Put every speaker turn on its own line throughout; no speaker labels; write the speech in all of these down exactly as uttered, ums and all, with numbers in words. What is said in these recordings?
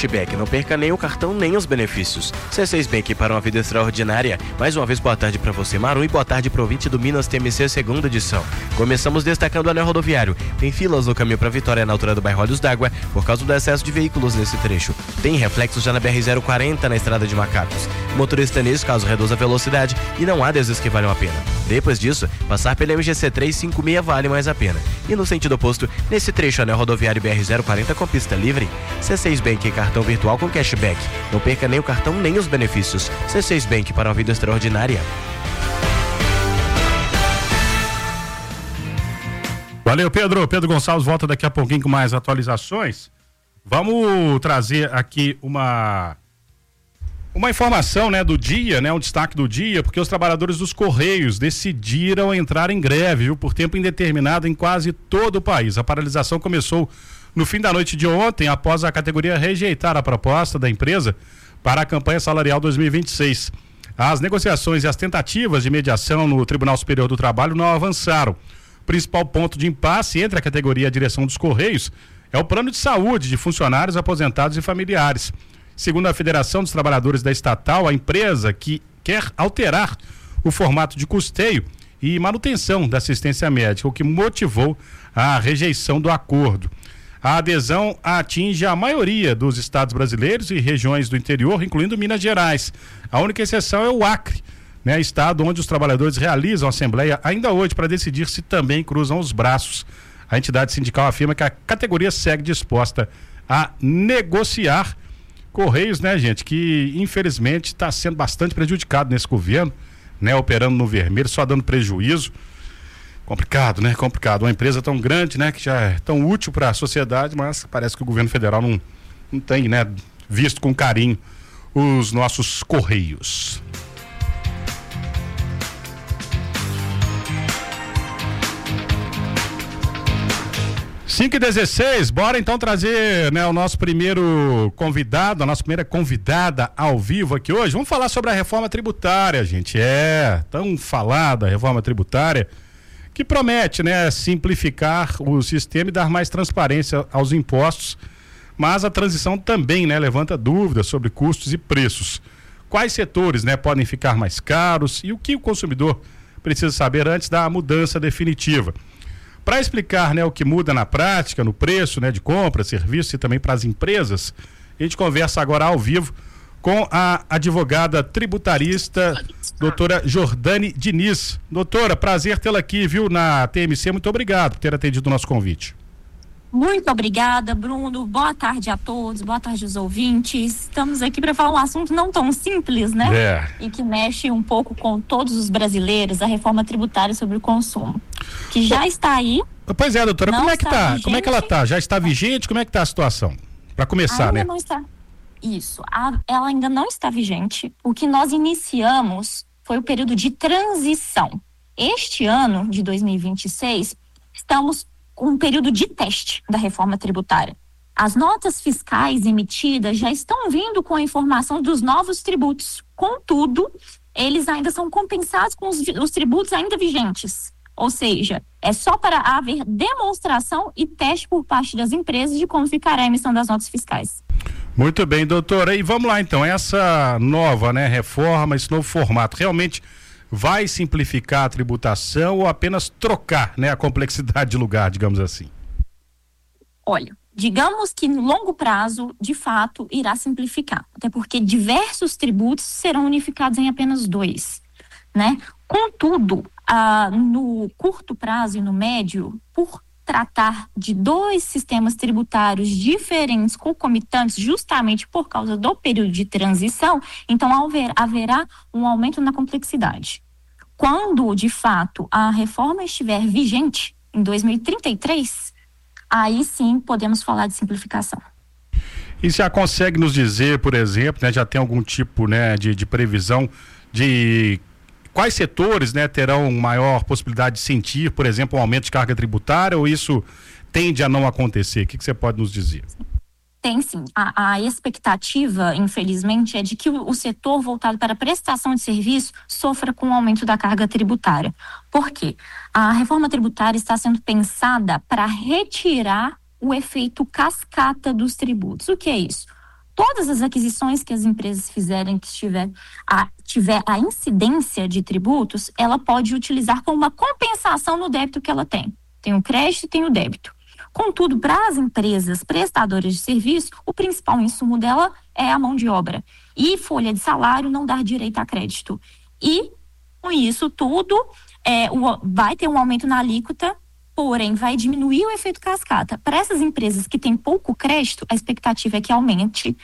cashback. Não perca nem o cartão nem os benefícios. C seis Bank para uma vida extraordinária. Mais uma vez, boa tarde para você, Maru, e boa tarde para o ouvinte do Minas T M C segunda edição. Começamos destacando o anel rodoviário. Tem filas no caminho para Vitória na altura do bairro Olhos d'Água por causa do excesso de veículos nesse trecho. Tem reflexos já na B R zero quarenta na estrada de Macacos. O motorista nisso, caso reduza a velocidade, e não há desvios que valham a pena. Depois disso, passar pela M G C trezentos e cinquenta e seis vale mais a pena. E no sentido oposto, nesse trecho anel rodoviário B R zero quarenta com pista livre, C seis Bank, cartão virtual com cashback. Não perca nem o cartão nem os benefícios. C seis Bank para uma vida extraordinária.
Valeu, Pedro. Pedro Gonçalves volta daqui a pouquinho com mais atualizações. Vamos trazer aqui uma uma informação, né, do dia, né, um destaque do dia, porque os trabalhadores dos Correios decidiram entrar em greve, viu, por tempo indeterminado em quase todo o país. A paralisação começou no fim da noite de ontem, após a categoria rejeitar a proposta da empresa para a campanha salarial dois mil e vinte e seis. As negociações e as tentativas de mediação no Tribunal Superior do Trabalho não avançaram. O principal ponto de impasse entre a categoria e a direção dos Correios é o plano de saúde de funcionários, aposentados e familiares. Segundo a Federação dos Trabalhadores da Estatal, a empresa que quer alterar o formato de custeio e manutenção da assistência médica, o que motivou a rejeição do acordo. A adesão atinge a maioria dos estados brasileiros e regiões do interior, incluindo Minas Gerais. A única exceção é o Acre, né, estado onde os trabalhadores realizam a assembleia ainda hoje para decidir se também cruzam os braços. A entidade sindical afirma que a categoria segue disposta a negociar. Correios, né, gente, que infelizmente está sendo bastante prejudicado nesse governo, né, operando no vermelho, só dando prejuízo. Complicado, né? Complicado. Uma empresa tão grande, né, que já é tão útil para a sociedade, mas parece que o governo federal não, não tem, né, visto com carinho os nossos Correios. cinco e dezesseis, bora então trazer, né, o nosso primeiro convidado, a nossa primeira convidada ao vivo aqui hoje. Vamos falar sobre a reforma tributária, gente. É, tão falada a reforma tributária que promete, né, simplificar o sistema e dar mais transparência aos impostos, mas a transição também, né, levanta dúvidas sobre custos e preços. Quais setores, né, podem ficar mais caros e o que o consumidor precisa saber antes da mudança definitiva. Para explicar, né, o que muda na prática, no preço, né, de compra, serviço e também para as empresas, a gente conversa agora ao vivo com a advogada tributarista, doutora Jordane Diniz. Doutora, prazer tê-la aqui, viu, na T M C. Muito obrigado por ter atendido o nosso convite.
Muito obrigada, Bruno. Boa tarde a todos, boa tarde aos ouvintes. Estamos aqui para falar um assunto não tão simples, né?
É.
E que mexe um pouco com todos os brasileiros, a reforma tributária sobre o consumo, que já está aí.
Pois é, doutora, como é que tá?
Vigente.
Como é que ela tá? Já está vigente? Como é que tá a situação? Para começar,
ainda
né?
Não está. Isso, a, ela ainda não está vigente. O que nós iniciamos foi o período de transição. Este ano de dois mil e vinte e seis, estamos com um período de teste da reforma tributária. As notas fiscais emitidas já estão vindo com a informação dos novos tributos. Contudo, eles ainda são compensados com os, os tributos ainda vigentes. Ou seja, é só para haver demonstração e teste por parte das empresas de como ficará a emissão das notas fiscais.
Muito bem, doutora. E vamos lá então, essa nova, né, reforma, esse novo formato, realmente vai simplificar a tributação ou apenas trocar, né, a complexidade de lugar, digamos assim?
Olha, digamos que no longo prazo, de fato, irá simplificar, até porque diversos tributos serão unificados em apenas dois, né? Contudo, ah, no curto prazo e no médio, por tratar de dois sistemas tributários diferentes, concomitantes, justamente por causa do período de transição, então haverá um aumento na complexidade. Quando, de fato, a reforma estiver vigente, em dois mil e trinta e três, aí sim podemos falar de simplificação.
E já consegue nos dizer, por exemplo, né, já tem algum tipo, né, de, de previsão de quais setores, né, terão maior possibilidade de sentir, por exemplo, um aumento de carga tributária, ou isso tende a não acontecer? O que, que você pode nos dizer?
Tem sim. A, a expectativa, infelizmente, é de que o, o setor voltado para a prestação de serviço sofra com o aumento da carga tributária. Por quê? A reforma tributária está sendo pensada para retirar o efeito cascata dos tributos. O que é isso? todas as aquisições que as empresas fizerem que tiver a, tiver a incidência de tributos, ela pode utilizar como uma compensação no débito que ela tem. Tem o crédito e tem o débito. Contudo, para as empresas prestadoras de serviço, o principal insumo dela é a mão de obra. E folha de salário não dá direito a crédito. E, com isso tudo, é, o, vai ter um aumento na alíquota, porém vai diminuir o efeito cascata. Para essas empresas que têm pouco crédito, a expectativa é que aumente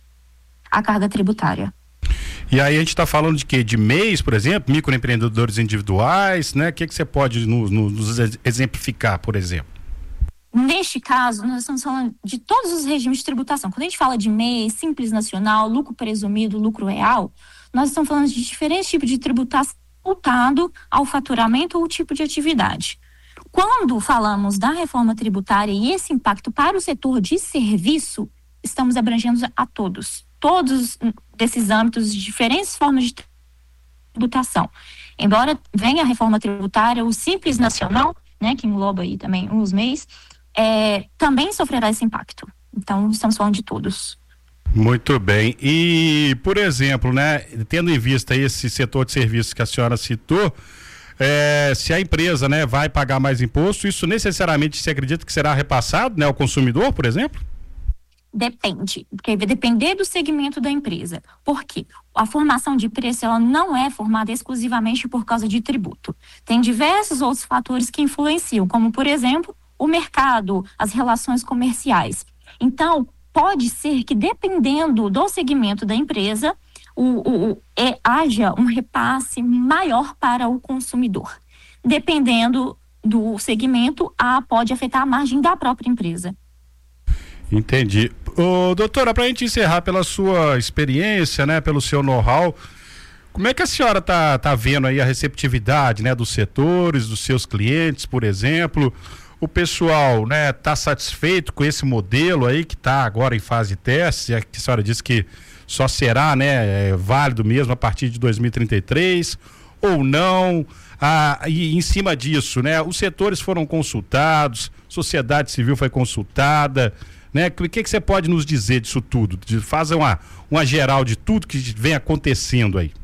a carga tributária.
E aí a gente está falando de quê? De M E Is, por exemplo, microempreendedores individuais, né? O que, que você pode nos, nos exemplificar, por exemplo?
Neste caso, nós estamos falando de todos os regimes de tributação. Quando a gente fala de M E I, Simples Nacional, lucro presumido, lucro real, nós estamos falando de diferentes tipos de tributação voltado ao faturamento ou tipo de atividade. Quando falamos da reforma tributária e esse impacto para o setor de serviço, estamos abrangendo a todos. Todos desses âmbitos, de diferentes formas de tributação. Embora venha a reforma tributária, o Simples Nacional, né, que engloba aí também os M E Is, É, também sofrerá esse impacto. Então, estamos falando de todos.
Muito bem. E, por exemplo, né, tendo em vista esse setor de serviços que a senhora citou, é, se a empresa, né, vai pagar mais imposto, isso necessariamente se acredita que será repassado, né, ao consumidor, por exemplo?
Depende, porque vai depender do segmento da empresa. Por quê? A formação de preço, ela não é formada exclusivamente por causa de tributo. Tem diversos outros fatores que influenciam, como, por exemplo, o mercado, as relações comerciais. Então, pode ser que, dependendo do segmento da empresa, o, o, o, é, haja um repasse maior para o consumidor. Dependendo do segmento, a, pode afetar a margem da própria empresa.
Entendi. Ô, doutora, para a gente encerrar, pela sua experiência, né, pelo seu know-how, como é que a senhora tá, tá vendo aí a receptividade, né, dos setores, dos seus clientes, por exemplo? O pessoal, né, tá satisfeito com esse modelo aí que está agora em fase de teste? A senhora disse que só será, né, é, válido mesmo a partir de dois mil e trinta e três ou não? Ah, e em cima disso, né, os setores foram consultados, sociedade civil foi consultada, né? O que que você pode nos dizer disso tudo? De, faz uma, uma geral de tudo que vem acontecendo aí.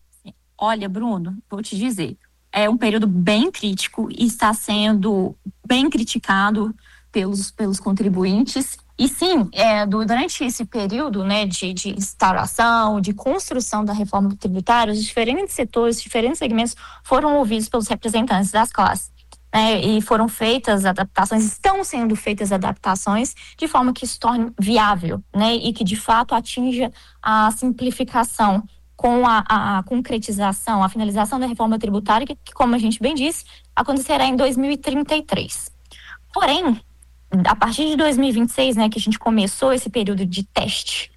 Olha, Bruno, vou te dizer. É um período bem crítico e está sendo bem criticado pelos, pelos contribuintes. E sim, é, durante esse período, né, de, de instauração, de construção da reforma tributária, os diferentes setores, diferentes segmentos foram ouvidos pelos representantes das classes. Né, e foram feitas adaptações, estão sendo feitas adaptações de forma que se torne viável, né, e que de fato atinja a simplificação com a, a, a concretização, a finalização da reforma tributária, que, que, como a gente bem disse, acontecerá em dois mil e trinta e três. Porém, a partir de dois mil e vinte e seis, né, que a gente começou esse período de teste,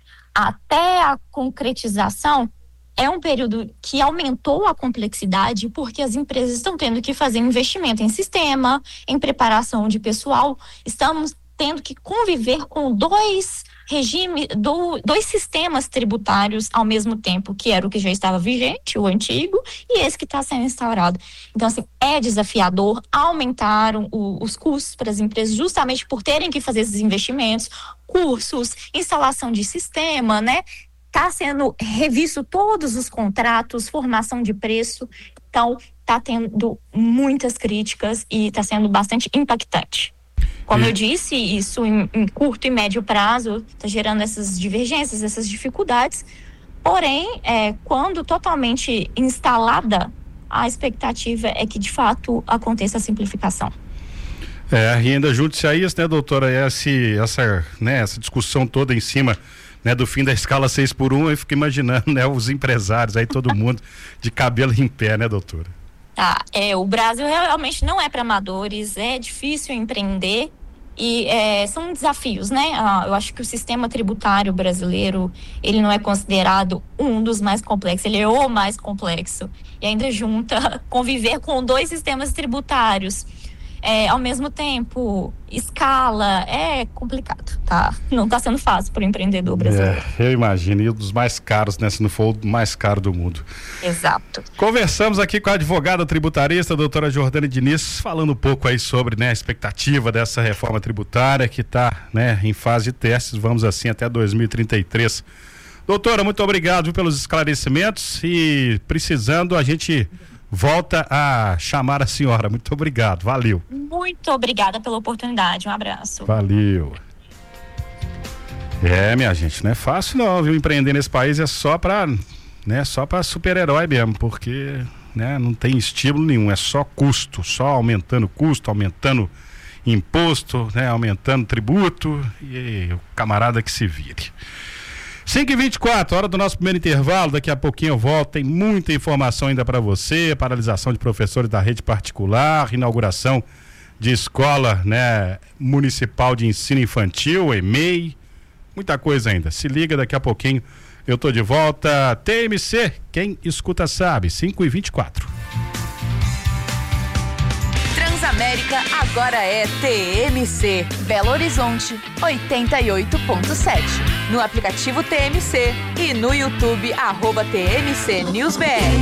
até a concretização, é um período que aumentou a complexidade, porque as empresas estão tendo que fazer investimento em sistema, em preparação de pessoal, estamos tendo que conviver com dois regime, do, dois sistemas tributários ao mesmo tempo, que era o que já estava vigente, o antigo, e esse que está sendo instaurado. Então, assim, é desafiador, aumentaram o, os custos para as empresas justamente por terem que fazer esses investimentos, cursos, instalação de sistema, né? Está sendo revisto todos os contratos, formação de preço, então está tendo muitas críticas e está sendo bastante impactante. Como eu disse, isso em, em curto e médio prazo está gerando essas divergências, essas dificuldades. Porém, é, quando totalmente instalada, a expectativa é que, de fato, aconteça a simplificação.
É, e ainda junte-se a isso, né, doutora, esse, essa, né, essa discussão toda em cima, né, do fim da escala seis por um, eu fico imaginando, né, os empresários aí, todo mundo de cabelo em pé, né, doutora?
Tá, é, o Brasil realmente não é para amadores, é difícil empreender. E é, são desafios, né? Ah, eu acho que o sistema tributário brasileiro, ele não é considerado um dos mais complexos, ele é o mais complexo. E ainda junta conviver com dois sistemas tributários, é, ao mesmo tempo, escala, é complicado, tá? Não está sendo fácil para o empreendedor brasileiro.
É, eu imagino, e um dos mais caros, né? Se não for o mais caro do mundo.
Exato.
Conversamos aqui com a advogada tributarista, a doutora Jordane Diniz, falando um pouco aí sobre, né, a expectativa dessa reforma tributária que está, né, em fase de testes, vamos assim até dois mil e trinta e três. Doutora, muito obrigado pelos esclarecimentos e precisando a gente volta a chamar a senhora. Muito obrigado, valeu.
Muito obrigada pela oportunidade, um abraço.
Valeu. É, minha gente, não é fácil não, viu? Empreender nesse país é só pra, né, só pra super-herói mesmo, porque, né, não tem estímulo nenhum, é só custo, só aumentando custo, aumentando imposto, né, aumentando tributo e o camarada que se vire. cinco e vinte e quatro, hora do nosso primeiro intervalo, daqui a pouquinho eu volto, tem muita informação ainda para você, paralisação de professores da rede particular, inauguração de escola, né, municipal de ensino infantil, E M E I, muita coisa ainda, se liga, daqui a pouquinho eu tô de volta. T M C, quem escuta sabe, cinco e vinte e quatro.
Transamérica agora é T M C, Belo Horizonte, oitenta e oito ponto sete. No aplicativo T M C e no YouTube, arroba T M C News B R.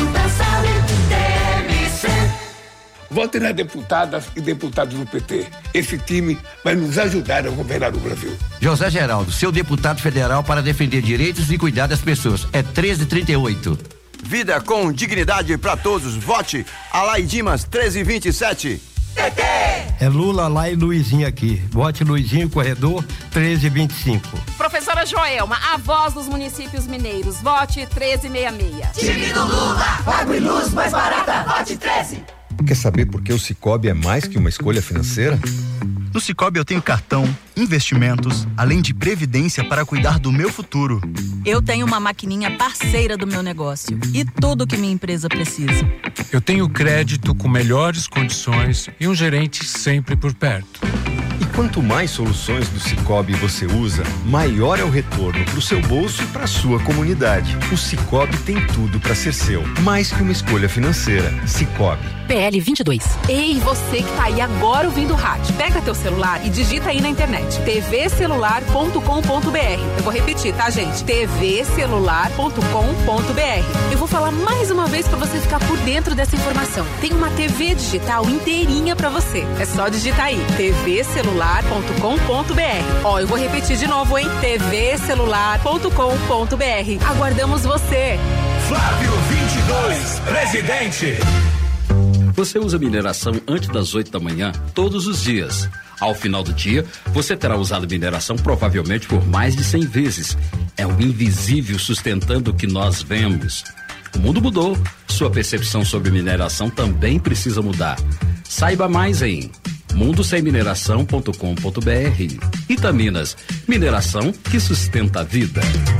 Vote nas deputadas e deputados do P T. Esse time vai nos ajudar a governar o Brasil.
José Geraldo, seu deputado federal para defender direitos e cuidar das pessoas. É treze trinta e oito.
Vida com dignidade para todos. Vote Alai Dimas treze vinte e sete.
P T! É Lula lá e Luizinho aqui. Vote Luizinho Corredor treze vinte e cinco.
Professora Joelma, a voz dos municípios mineiros. Vote treze sessenta e seis.
Time do Lula, água e luz mais barata. Vote treze.
Quer saber por que o Sicoob é mais que uma escolha financeira?
No Sicoob eu tenho cartão, investimentos, além de previdência para cuidar do meu futuro.
Eu tenho uma maquininha parceira do meu negócio e tudo que minha empresa precisa.
Eu tenho crédito com melhores condições e um gerente sempre por perto.
E quanto mais soluções do Sicoob você usa, maior é o retorno para o seu bolso e para a sua comunidade. O Sicoob tem tudo para ser seu, mais que uma escolha financeira. Sicoob.
P L vinte e dois.
Ei, você que tá aí agora ouvindo o rádio, pega teu celular e digita aí na internet t v celular ponto com ponto b r. Eu vou repetir, tá, gente? t v celular ponto com ponto b r. Eu vou falar mais uma vez para você ficar por dentro dessa informação. Tem uma T V digital inteirinha para você. É só digitar aí t v celular ponto com ponto b r. Ó, eu vou repetir de novo, hein? t v celular ponto com ponto b r. Aguardamos você.
Flávio vinte e dois, presidente.
Você usa mineração antes das oito da manhã, todos os dias. Ao final do dia, você terá usado mineração provavelmente por mais de cem vezes. É o invisível sustentando o que nós vemos. O mundo mudou. Sua percepção sobre mineração também precisa mudar. Saiba mais em mundo sem mineração ponto com ponto b r. Itaminas, mineração que sustenta a vida.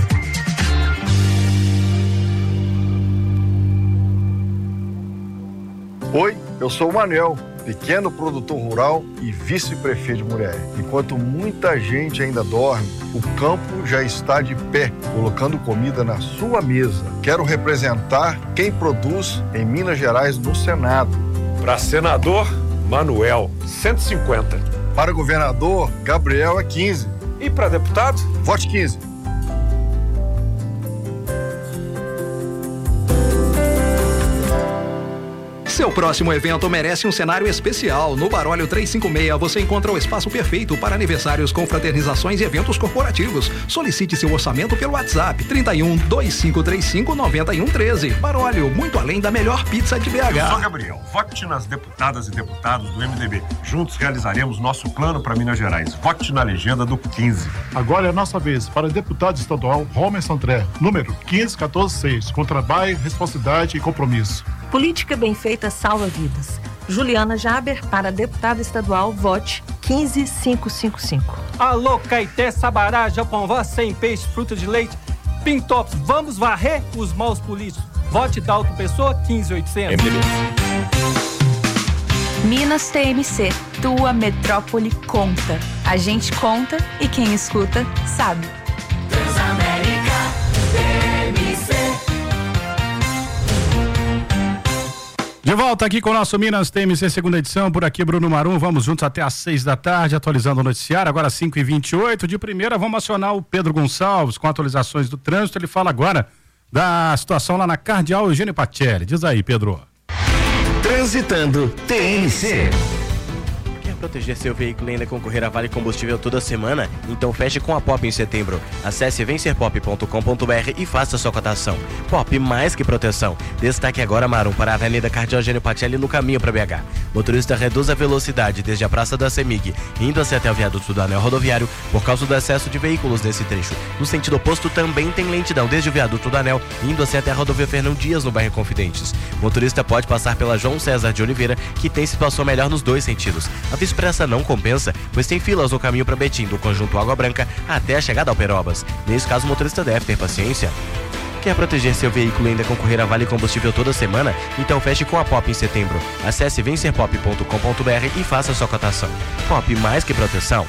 Oi, eu sou o Manuel, pequeno produtor rural e vice-prefeito de Muriaé. Enquanto muita gente ainda dorme, o campo já está de pé, colocando comida na sua mesa. Quero representar quem produz em Minas Gerais no Senado.
Para senador, Manuel, cento e cinquenta.
Para governador, Gabriel é quinze.
E para deputado?
Vote quinze.
Seu próximo evento merece um cenário especial. No Barólio trezentos e cinquenta e seis você encontra o espaço perfeito para aniversários, confraternizações e eventos corporativos. Solicite seu orçamento pelo WhatsApp trinta e um, dois cinco três cinco, noventa e um treze. Barólio, muito além da melhor pizza de B H.
Eu sou Gabriel. Vote nas deputadas e deputados do M D B. Juntos realizaremos nosso plano para Minas Gerais. Vote na legenda do quinze.
Agora é a nossa vez para deputado estadual Romers André, número quinze quatorze seis, com trabalho, responsabilidade e compromisso.
Política bem feita salva vidas. Juliana Jaber, para deputada estadual, vote quinze mil quinhentos e cinquenta e cinco.
Alô, Caeté, Sabará, Japão, sem peixe, fruta de leite, Pintops, vamos varrer os maus políticos. Vote Dalton Pessoa, quinze mil e oitocentos.
Minas T M C, tua metrópole conta. A gente conta e quem escuta sabe.
Transamérica T M C.
De volta aqui com o nosso Minas T M C segunda edição, por aqui Bruno Marum, vamos juntos até às seis da tarde, atualizando o noticiário, agora cinco e vinte e oito, de primeira vamos acionar o Pedro Gonçalves com atualizações do trânsito, ele fala agora da situação lá na Cardeal Eugênio Pacelli, diz aí, Pedro.
Transitando T M C.
Proteger seu veículo e ainda concorrer a Vale Combustível toda semana? Então feche com a Pop em setembro. Acesse vencer pop ponto com ponto b r e faça sua cotação. Pop, mais que proteção. Destaque agora, Marum, para a Avenida Cardeal Eugênio Pacelli no caminho para B H. Motorista reduz a velocidade desde a Praça da Semig, indo-se até o viaduto do Anel Rodoviário por causa do excesso de veículos nesse trecho. No sentido oposto também tem lentidão desde o viaduto do Anel, indo-se até a rodovia Fernão Dias no bairro Confidentes. Motorista pode passar pela João César de Oliveira, que tem situação melhor nos dois sentidos. A Expressa não compensa, pois tem filas no caminho para Betim, do conjunto Água Branca até a chegada ao Perobas. Nesse caso, o motorista deve ter paciência. Quer proteger seu veículo e ainda concorrer a Vale Combustível toda semana? Então feche com a Pop em setembro. Acesse vencer pop ponto com ponto b r e faça sua cotação. Pop, mais que proteção.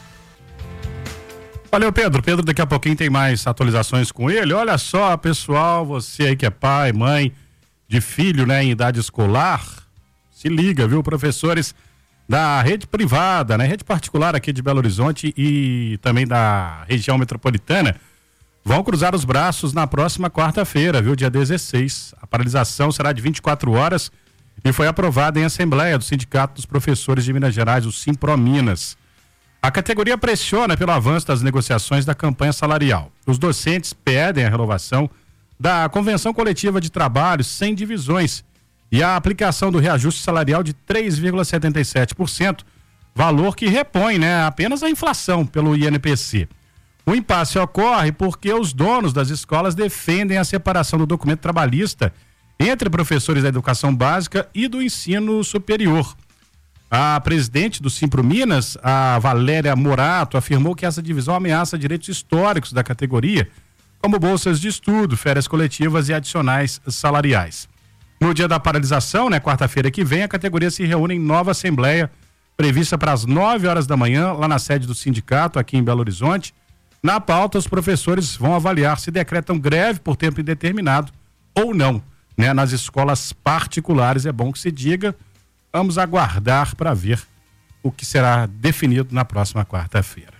Valeu, Pedro. Pedro, daqui a pouquinho tem mais atualizações com ele. Olha só, pessoal, você aí que é pai, mãe de filho, né, em idade escolar, se liga, viu, professores da rede privada, né, rede particular aqui de Belo Horizonte e também da região metropolitana, vão cruzar os braços na próxima quarta-feira, viu, dia dezesseis. A paralisação será de vinte e quatro horas e foi aprovada em assembleia do Sindicato dos Professores de Minas Gerais, o Simprominas. A categoria pressiona pelo avanço das negociações da campanha salarial. Os docentes pedem a renovação da Convenção Coletiva de Trabalho sem divisões e a aplicação do reajuste salarial de três vírgula setenta e sete por cento, valor que repõe, né, apenas a inflação pelo I N P C. O impasse ocorre porque os donos das escolas defendem a separação do documento trabalhista entre professores da educação básica e do ensino superior. A presidente do Simprominas, a Valéria Morato, afirmou que essa divisão ameaça direitos históricos da categoria, como bolsas de estudo, férias coletivas e adicionais salariais. No dia da paralisação, né, quarta-feira que vem, a categoria se reúne em nova assembleia, prevista para as nove horas da manhã, lá na sede do sindicato, aqui em Belo Horizonte. Na pauta, os professores vão avaliar se decretam greve por tempo indeterminado ou não, né, nas escolas particulares. É bom que se diga. Vamos aguardar para ver o que será definido na próxima quarta-feira.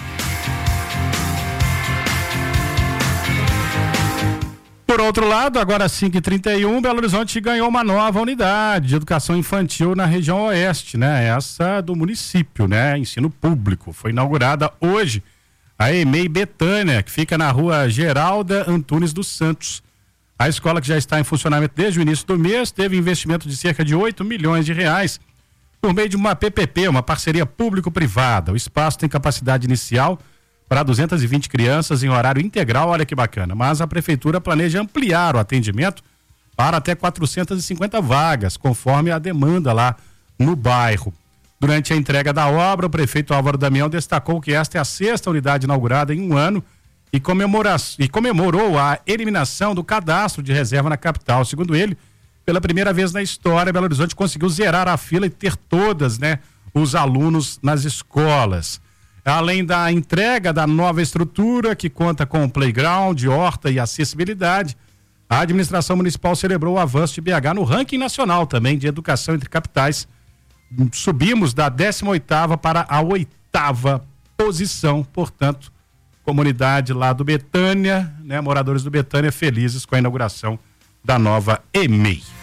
Por outro lado, agora às cinco e trinta e um, Belo Horizonte ganhou uma nova unidade de educação infantil na região oeste, né? Essa do município, né? Ensino público. Foi inaugurada hoje a E M E I Betânia, que fica na rua Geralda Antunes dos Santos. A escola, que já está em funcionamento desde o início do mês, teve investimento de cerca de oito milhões de reais por meio de uma P P P, uma parceria público-privada. O espaço tem capacidade inicial para duzentas e vinte crianças em horário integral, olha que bacana, mas a prefeitura planeja ampliar o atendimento para até quatrocentas e cinquenta vagas, conforme a demanda lá no bairro. Durante a entrega da obra, o prefeito Álvaro Damião destacou que esta é a sexta unidade inaugurada em um ano e, comemora- e comemorou a eliminação do cadastro de reserva na capital. Segundo ele, pela primeira vez na história, Belo Horizonte conseguiu zerar a fila e ter todas, né, os alunos nas escolas. Além da entrega da nova estrutura, que conta com playground, horta e acessibilidade, a administração municipal celebrou o avanço de B H no ranking nacional também de educação entre capitais. Subimos da décima oitava para a oitava posição, portanto, comunidade lá do Betânia, né, moradores do Betânia felizes com a inauguração da nova E M E I.